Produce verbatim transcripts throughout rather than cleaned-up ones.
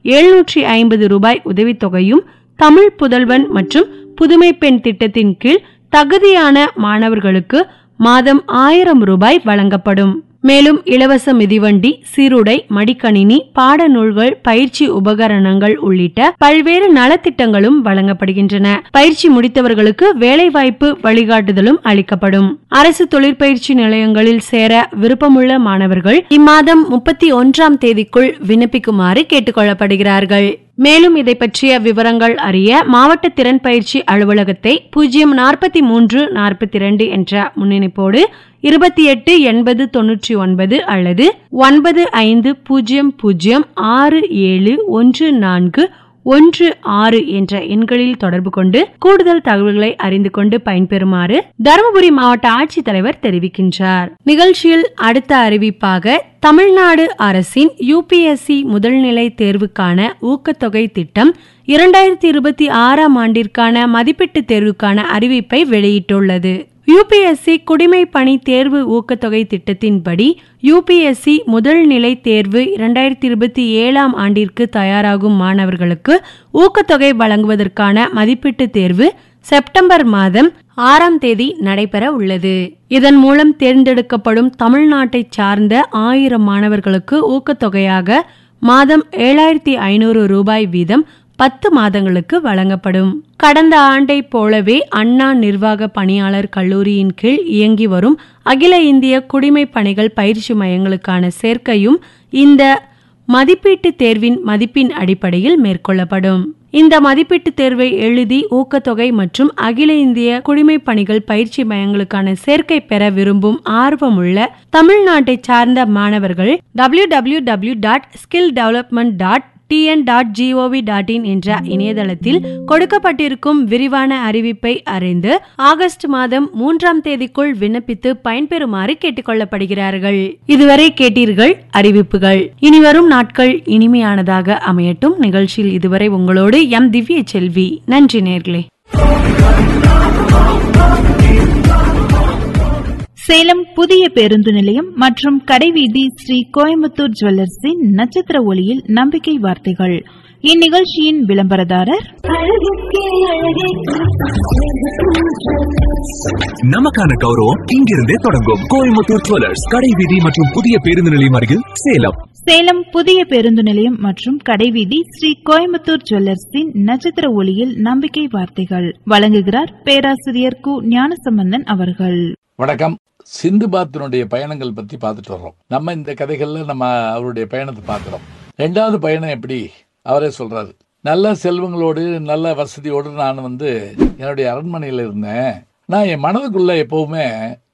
எழுநூற்றி ஐம்பது ரூபாய் உதவித்தொகையும் தமிழ் புதல்வன் மற்றும் புதுமை பெண் திட்டத்தின் கீழ் தகுதியான மாணவர்களுக்கு மாதம் ஆயிரம் ரூபாய் வழங்கப்படும். மேலும் இலவச மிதிவண்டி, சீருடை, மடிக்கணினி, பாடநூல்கள், பயிற்சி உபகரணங்கள் உள்ளிட்ட பல்வேறு நலத்திட்டங்களும் வழங்கப்படுகின்றன. பயிற்சி முடித்தவர்களுக்கு வேலைவாய்ப்பு வழிகாட்டுதலும் அளிக்கப்படும். அரசு தொழிற்பயிற்சி நிலையங்களில் சேர விருப்பமுள்ள மாணவர்கள் இம்மாதம் முப்பத்தி ஒன்றாம் தேதிக்குள் விண்ணப்பிக்குமாறு கேட்டுக்கொள்ளப்படுகிறார்கள். மேலும் இதை பற்றிய விவரங்கள் அறிய மாவட்ட திறன் பயிற்சி அலுவலகத்தை பூஜ்ஜியம் நாற்பத்தி மூன்று நாற்பத்தி இரண்டு என்ற முன்னிணைப்போடு இருபத்தி எட்டு எண்பது தொன்னூற்றி ஒன்பது அல்லது ஒன்பது ஐந்து பூஜ்ஜியம் பூஜ்ஜியம் ஆறு ஏழு ஒன்று நான்கு ஒன்று ஆறு என்ற எண்களில் தொடர்பு கொண்டு கூடுதல் தகவல்களை அறிந்து கொண்டு பயன்பெறுமாறு தருமபுரி மாவட்ட ஆட்சித்தலைவர் தெரிவிக்கின்றார். நிகழ்ச்சியில் அடுத்த அறிவிப்பாக தமிழ்நாடு அரசின் யுபிஎஸ்சி முதல்நிலை தேர்வுக்கான ஊக்கத்தொகை திட்டம் இரண்டாயிரத்தி இருபத்தி ஆறாம் ஆண்டிற்கான மதிப்பீட்டு தேர்வுக்கான அறிவிப்பை வெளியிட்டுள்ளது. யுபிஎஸ்சி குடிமை பணி தேர்வு ஊக்கத்தொகை திட்டத்தின்படி யுபிஎஸ்சி முதல் நிலை தேர்வு இரண்டாயிரத்தி இருபத்தி ஏழாம் ஆண்டிற்கு தயாராகும் மாணவர்களுக்கு ஊக்கத்தொகை வழங்குவதற்கான மதிப்பீட்டு தேர்வு செப்டம்பர் மாதம் ஆறாம் தேதி நடைபெற உள்ளது. இதன் மூலம் தேர்ந்தெடுக்கப்படும் தமிழ்நாட்டை சார்ந்த ஆயிரம் மாணவர்களுக்கு ஊக்கத்தொகையாக மாதம் ஏழாயிரத்தி ஐநூறு ரூபாய் வீதம் பத்து மாதங்களுக்கு வழங்கப்படும். கடந்த ஆண்டை போலவே அண்ணா நிர்வாக பணியாளர் கல்லூரியின் கீழ் இயங்கி வரும் அகில இந்திய குடிமை பணிகள் பயிற்சி மையங்களுக்கான சேர்க்கையும் இந்த மதிப்பீட்டு தேர்வின் மதிப்பின் அடிப்படையில் மேற்கொள்ளப்படும். இந்த மதிப்பீட்டு தேர்வை எழுதி ஊக்கத்தொகை மற்றும் அகில இந்திய குடிமை பணிகள் பயிற்சி மையங்களுக்கான சேர்க்கை பெற விரும்பும் ஆர்வமுள்ள தமிழ்நாட்டை சார்ந்த மாணவர்கள் W W W dot skill development dot TN dot gov dot in என்ற இணையதளத்தில் கொடுக்கப்பட்டிருக்கும் விரிவான அறிவிப்பை அறிந்து ஆகஸ்ட் மாதம் மூன்றாம் தேதிக்குள் விண்ணப்பித்து பயன்பெறுமாறு கேட்டுக்கொள்ளப்படுகிறார்கள். இதுவரை கேட்டீர்கள் அறிவிப்புகள். இனிவரும் நாட்கள் இனிமையானதாக அமையட்டும். நிகழ்ச்சியில் இதுவரை உங்களோடு எம் திவ்ய செல்வி. நன்றி நேர்களே. சேலம் புதிய பேருந்து நிலையம் மற்றும் கடைவீதி ஸ்ரீ கோயம்புத்தூர் ஜுவல்லர்ஸின் நட்சத்திர ஒளியில் நம்பிக்கை வார்த்தைகள். இந்நிகழ்ச்சியின் விளம்பரதாரர் நமக்கான கௌரவம் இங்கிருந்தே தொடங்கும். கோயம்புத்தூர் ஜுவல்லர்ஸ், கடைவீதி மற்றும் புதிய பேருந்து நிலையம் அருகில் சேலம். சேலம் புதிய பேருந்து நிலையம் மற்றும் கடைவீதி ஸ்ரீ கோயம்புத்தூர் ஜுவல்லர்ஸின் நட்சத்திர ஒளியில் நம்பிக்கை வார்த்தைகள் வழங்குகிறார் பேராசிரியர் கு ஞானசம்பந்தன் அவர்கள். வணக்கம். சிந்துபாத்தினுடைய பயணங்கள் பத்தி பார்த்துட்டு வர்றோம். நம்ம இந்த கதைகள்ல நம்ம அவருடைய பயணத்தை பார்க்கிறோம். ரெண்டாவது பயணம் எப்படி அவரே சொல்றாரு. நல்ல செல்வங்களோடு நல்ல வசதியோடு நான் வந்து என்னுடைய அரண்மனையில் இருந்தேன். நான் என் மனதுக்குள்ள எப்பவுமே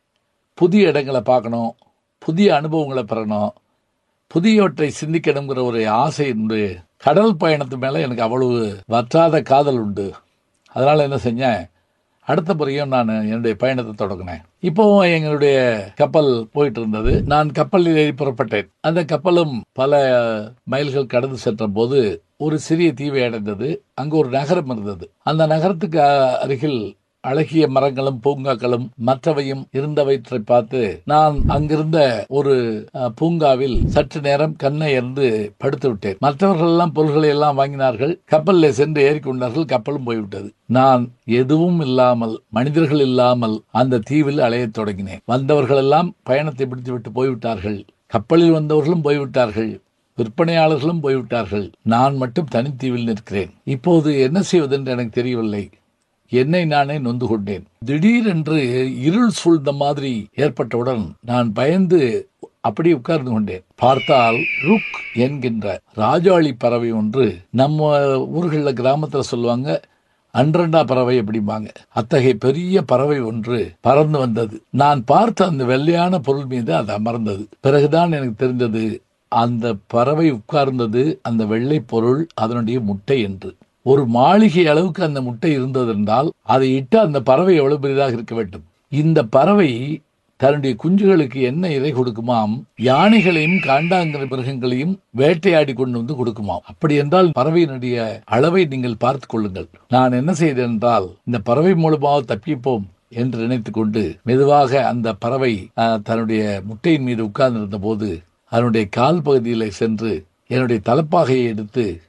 புதிய இடங்களை பார்க்கணும், புதிய அனுபவங்களை பெறணும், புதியவற்றை சிந்திக்கணுங்கிற ஒரு ஆசை உண்டு. கடல் பயணத்து மேல எனக்கு அவ்வளவு வற்றாத காதல் உண்டு. அதனால என்ன செஞ்சேன், அடுத்த முறையும் நான் என்னுடைய பயணத்தை தொடங்கினேன். இப்போ எங்களுடைய கப்பல் போயிட்டு இருந்தது. நான் கப்பலில் ஏறி புறப்பட்டேன். அந்த கப்பலும் பல மைல்கள் கடந்து சென்ற போது ஒரு சிறிய தீவை அடைந்தது. அங்கு ஒரு நகரம் இருந்தது. அந்த நகரத்துக்கு அருகில் அழகிய மரங்களும் பூங்காக்களும் மற்றவையும் இருந்தவற்றை பார்த்து நான் அங்கிருந்த ஒரு பூங்காவில் சற்று நேரம் கண்ணை இருந்து படுத்து விட்டேன். மற்றவர்கள் எல்லாம் பொருள்களை எல்லாம் வாங்கினார்கள். கப்பலில் சென்று ஏறிக்கொண்டார்கள். கப்பலும் போய்விட்டது. நான் எதுவும் இல்லாமல், மனிதர்கள் இல்லாமல் அந்த தீவில் அலையத் தொடங்கினேன். வந்தவர்கள் எல்லாம் பயணத்தை பிடித்து விட்டு போய்விட்டார்கள். கப்பலில் வந்தவர்களும் போய்விட்டார்கள். விற்பனையாளர்களும் போய்விட்டார்கள். நான் மட்டும் தனித்தீவில் நிற்கிறேன். இப்போது என்ன செய்வதென்று எனக்கு தெரியவில்லை. என்னை நானே நொந்து கொண்டேன். திடீரென்று இருள் சூழ்ந்த மாதிரி ஏற்பட்டவுடன் நான் பயந்து அப்படி உட்கார்ந்து கொண்டேன். பார்த்தால் ருக் என்கின்ற ராஜாளி பறவை ஒன்று, நம்ம ஊர்களில் கிராமத்துல சொல்லுவாங்க அன்றண்டா பறவை அப்படிம்பாங்க. அத்தகைய பெரிய பறவை ஒன்று பறந்து வந்தது. நான் பார்த்த அந்த வெள்ளையான பொருள் மீது அது அமர்ந்தது. பிறகுதான் எனக்கு தெரிந்தது அந்த பறவை உட்கார்ந்தது அந்த வெள்ளை பொருள் அதனுடைய முட்டை என்று. ஒரு மாளிகை அளவுக்கு அந்த முட்டை இருந்தது என்றால் அதை இட்டு அந்த பறவை எவ்வளவு பெரிதாக இருக்க வேண்டும். இந்த பறவை தன்னுடைய குஞ்சுகளுக்கு என்ன இறை கொடுக்குமாம், யானைகளையும் காண்டாங்கிற மிருகங்களையும் வேட்டையாடி கொண்டு வந்து கொடுக்குமாம். அப்படி என்றால் பறவையினுடைய அளவை நீங்கள் பார்த்து கொள்ளுங்கள். நான் என்ன செய்தேன் என்றால், இந்த பறவை மூலமாக தப்பிப்போம் என்று நினைத்து கொண்டு மெதுவாக அந்த பறவை தன்னுடைய முட்டையின் மீது உட்கார்ந்திருந்த போது அதனுடைய கால் பகுதியில் சென்று என்னுடைய தலப்பாகையை எடுத்து